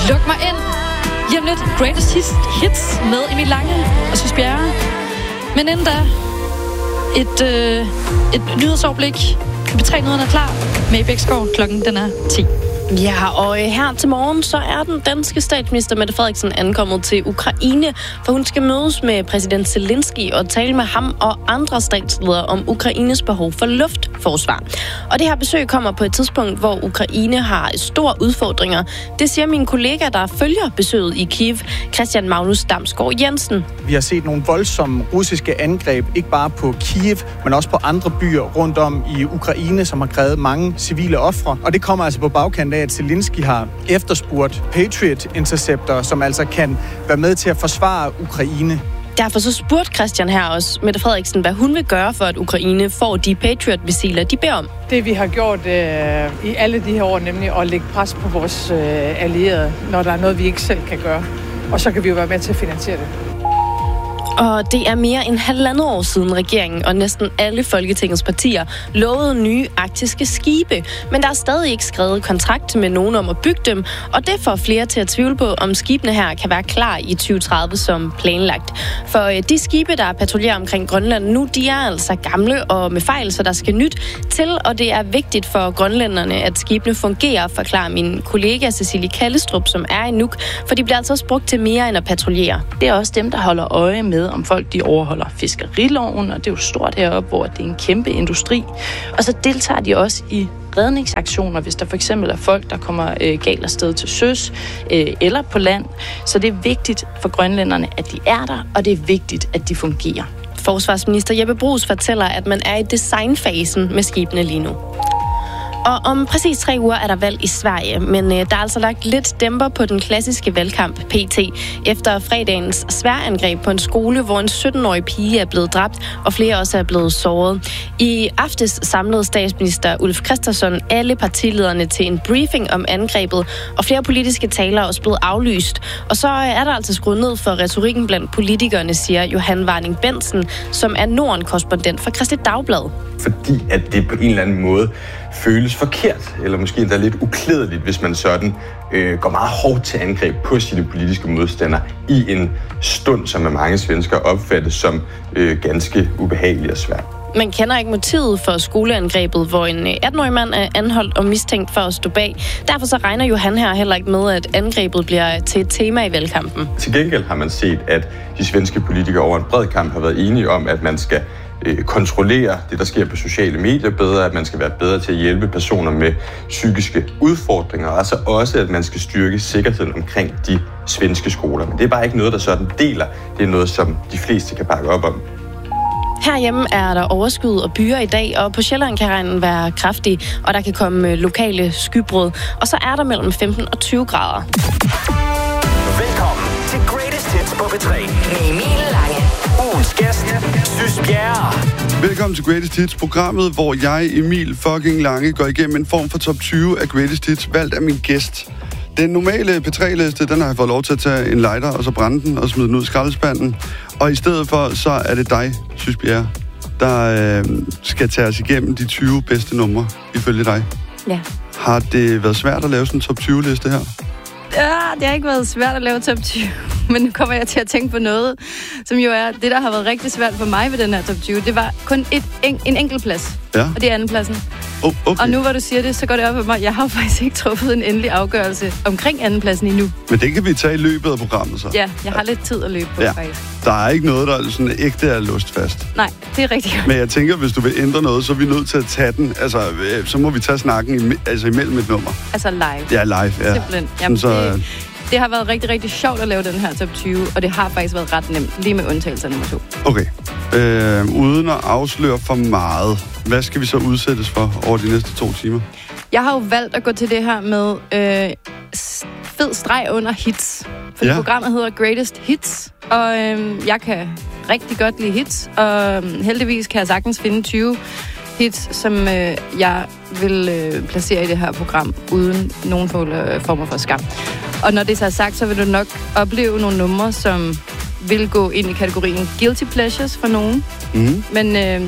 Luk mig ind. Lige om lidt Greatest Hits med Emil Lange og Sys Bjerre. Men inden da, et nyhedsoverblik. P3-nyhederne er klar med Bækskov. Klokken den er 10. Ja, og her til morgen, så er den danske statsminister Mette Frederiksen ankommet til Ukraine, for hun skal mødes med præsident Zelensky og tale med ham og andre statsledere om Ukraines behov for luftforsvar. Og det her besøg kommer på et tidspunkt, hvor Ukraine har store udfordringer. Det siger min kollega, der følger besøget i Kiev, Christian Magnus Damsgaard Jensen. Vi har set nogle voldsomme russiske angreb, ikke bare på Kiev, men også på andre byer rundt om i Ukraine, som har krævet mange civile ofre. Og det kommer altså på bagkant af, at Zelensky har efterspurgt Patriot Interceptor, som altså kan være med til at forsvare Ukraine. Derfor så spurgte Christian her også, Mette Frederiksen, hvad hun vil gøre for, at Ukraine får de Patriot-missiler, de beder om. Det vi har gjort i alle de her år, nemlig at lægge pres på vores allierede, når der er noget, vi ikke selv kan gøre. Og så kan vi jo være med til at finansiere det. Og det er mere end 1,5 år siden regeringen og næsten alle Folketingets partier lovede nye arktiske skibe. Men der er stadig ikke skrevet kontrakt med nogen om at bygge dem, og det får flere til at tvivle på, om skibene her kan være klar i 2030 som planlagt. For de skibe, der patruljerer omkring Grønland nu, de er altså gamle og med fejl, så der skal nyt til, og det er vigtigt for grønlænderne, at skibene fungerer, forklarer min kollega Cecilie Kallestrup, som er i Nuuk, for de bliver altså også brugt til mere end at patruljere. Det er også dem, der holder øje med, om folk de overholder fiskeriloven, og det er jo stort heroppe, hvor det er en kæmpe industri. Og så deltager de også i redningsaktioner, hvis der for eksempel er folk, der kommer galt afsted til søs eller på land. Så det er vigtigt for grønlænderne, at de er der, og det er vigtigt, at de fungerer. Forsvarsminister Jeppe Bruus fortæller, at man er i designfasen med skibene lige nu. Og om præcis 3 uger er der valg i Sverige, men der er altså lagt lidt dæmper på den klassiske valgkamp PT, efter fredagens sværangreb på en skole, hvor en 17-årig pige er blevet dræbt, og flere også er blevet såret. I aftes samlede statsminister Ulf Kristersson alle partilederne til en briefing om angrebet, og flere politiske talere er også blevet aflyst. Og så er der altså skruet ned for retorikken blandt politikerne, siger Johan Warning Bensen, som er Norden-korrespondent for Kristeligt Dagblad. Fordi at det på en eller anden måde føles forkert, eller måske endda lidt uklædeligt, hvis man sådan går meget hårdt til angreb på sine politiske modstandere i en stund, som af mange svenskere opfattes som ganske ubehagelig og svært. Man kender ikke motivet for skoleangrebet, hvor en 18-årig mand er anholdt og mistænkt for at stå bag. Derfor så regner Johan her heller ikke med, at angrebet bliver til et tema i valgkampen. Til gengæld har man set, at de svenske politikere over en bred kamp har været enige om, at man skal kontrollere det, der sker på sociale medier bedre, at man skal være bedre til at hjælpe personer med psykiske udfordringer, og altså også, at man skal styrke sikkerheden omkring de svenske skoler. Men det er bare ikke noget, der sådan deler. Det er noget, som de fleste kan bakke op om. Herhjemme er der overskyet og byer i dag, og på Sjælland kan regnen være kraftig, og der kan komme lokale skybrud. Og så er der mellem 15 og 20 grader. Velkommen til Greatest Hits på P3 med Emil Lange. Ugens gæst, Sys Bjerre. Velkommen til Greatest Hits, programmet, hvor jeg, Emil fucking Lange, går igennem en form for top 20 af Greatest Hits, valgt af min gæst. Den normale P3-liste, den har jeg fået lov til at tage en lighter, og så brænde den, og smide den ud i skraldespanden. Og i stedet for, så er det dig, Sys Bjerre, der skal tage os igennem de 20 bedste numre, ifølge dig. Ja. Har det været svært at lave sådan en top 20-liste her? Ja, det har ikke været svært at lave top 20, men nu kommer jeg til at tænke på noget, som jo er det, der har været rigtig svært for mig ved den her top 20. Det var kun en enkelt plads, ja. Og det er andenpladsen. Okay. Og nu hvor du siger det, så går det op for mig. Jeg har faktisk ikke truffet en endelig afgørelse omkring andenpladsen endnu. Men det kan vi tage i løbet af programmet så. Ja, jeg har lidt tid at løbe på, faktisk. Der er ikke noget, der er sådan ægte er låst fast. Nej, det er rigtigt. Men jeg tænker, hvis du vil ændre noget, så er vi nødt til at tage den. Altså, så må vi tage snakken imellem et nummer. Altså live. Ja, live, ja. Simpelthen. Jamen, det har været rigtig, rigtig sjovt at lave den her top 20, og det har faktisk været ret nemt, lige med undtagelse nummer 2. Okay. Uden at afsløre for meget, hvad skal vi så udsættes for over de næste 2 timer? Jeg har jo valgt at gå til det her med fed streg under hits. For programmet hedder Greatest Hits, og jeg kan rigtig godt lide hits, og heldigvis kan jeg sagtens finde 20 hits, som jeg vil placere i det her program, uden nogen former for skam. Og når det så er sagt, så vil du nok opleve nogle numre, som vil gå ind i kategorien guilty pleasures for nogen. Men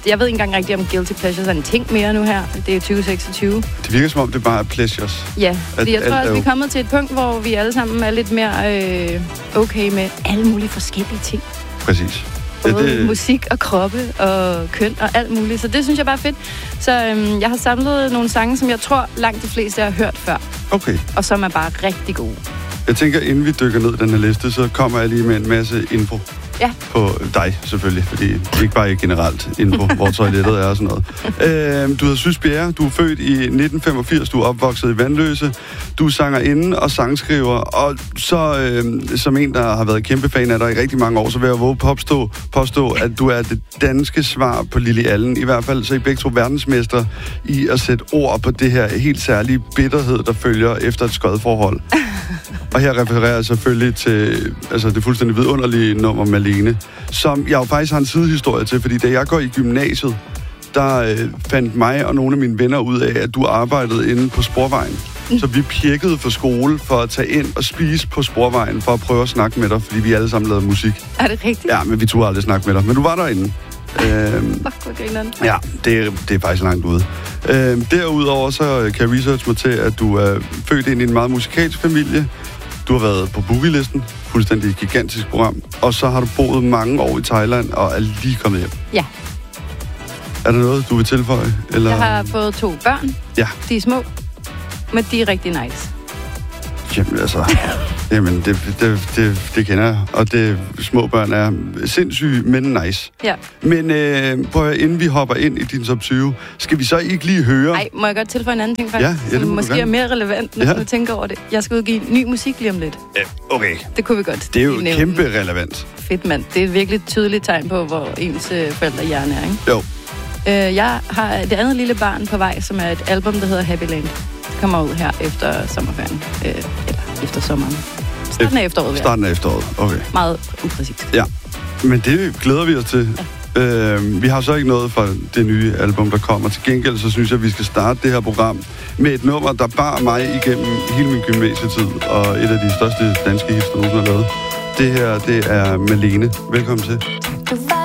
jeg ved ikke engang rigtigt, om guilty pleasures er en ting mere nu her. Det er 2026. Det virker som om, det bare er pleasures. Ja, fordi jeg tror også, vi er kommet til et punkt, hvor vi alle sammen er lidt mere okay med alle mulige forskellige ting. Præcis. Både musik og kroppe og køn og alt muligt. Så det synes jeg bare er fedt. Så jeg har samlet nogle sange, som jeg tror langt de fleste har hørt før. Okay. Og som er bare rigtig gode. Jeg tænker, inden vi dykker ned i den her liste, så kommer jeg lige med en masse info. Ja. På dig, selvfølgelig. Fordi ikke bare generelt info, hvor toilettet er og sådan noget. Du hedder Sys Bjerre. Du er født i 1985. Du er opvokset i Vandløse. Du er sangerinde og sangskriver. Og så som en, der har været kæmpe fan af dig i rigtig mange år, så vil jeg våge påstå, at du er det danske svar på Lily Allen. I hvert fald så er I begge to verdensmestre i at sætte ord på det her helt særlige bitterhed, der følger efter et skodforhold. Og her refererer jeg selvfølgelig til det fuldstændig vidunderlige nummer Malene, som jeg jo faktisk har en sidehistorie til, fordi da jeg går i gymnasiet, der fandt mig og nogle af mine venner ud af, at du arbejdede inde på Sporvejen. Så vi pjekkede for skole for at tage ind og spise på Sporvejen, for at prøve at snakke med dig, fordi vi alle sammen lavede musik. Er det rigtigt? Ja, men vi turde aldrig snakke med dig. Men du var derinde. Ja, det er faktisk langt ude. Derudover så kan jeg researche mig til, at du er født ind i en meget musikalsk familie. Du har været på Boogie-listen, fuldstændig gigantisk program. Og så har du boet mange år i Thailand og er lige kommet hjem. Ja. Er der noget, du vil tilføje? Eller? Jeg har fået 2 børn. Ja. De er små, men de er rigtig nice. Jamen altså, det kender jeg. Og det små børn er sindssyge, men nice. Ja. Men prøv at, inden vi hopper ind i din top 20, skal vi så ikke lige høre... Nej, må jeg godt tilføje en anden ting faktisk, som måske er mere relevant, når du tænker over det. Jeg skal udgive ny musik lige om lidt. Ja, okay. Det kunne vi godt. Det er jo kæmpe relevant. Fedt, mand. Det er et virkelig tydeligt tegn på, hvor ens forældre hjerne er, ikke? Jo. Jeg har det andet lille barn på vej, som er et album, der hedder Happy Land. Det kommer ud her efter sommerferien. Eller efter sommeren. Starten af efteråret. Starten af efteråret, okay. Meget upræcist. Ja, men det glæder vi os til. Ja. Vi har så ikke noget fra det nye album, der kommer. Til gengæld, så synes jeg, at vi skal starte det her program med et nummer, der bar mig igennem hele min gymnasietid, og et af de største danske hits, der nogensinde har lavet. Det her, det er Malene. Velkommen til.